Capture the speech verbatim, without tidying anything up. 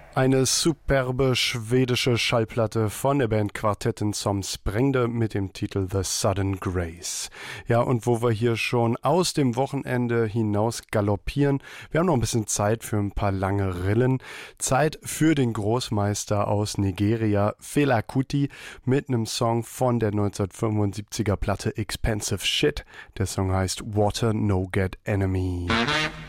Eine superbe schwedische Schallplatte von der Band Quartetten som Sprängde mit dem Titel The Sudden Grace. Ja, und wo wir hier schon aus dem Wochenende hinaus galoppieren, wir haben noch ein bisschen Zeit für ein paar lange Rillen. Zeit für den Großmeister aus Nigeria, Fela Kuti, mit einem Song von der neunzehnhundertfünfundsiebziger Platte Expensive Shit. Der Song heißt Water No Get Enemy.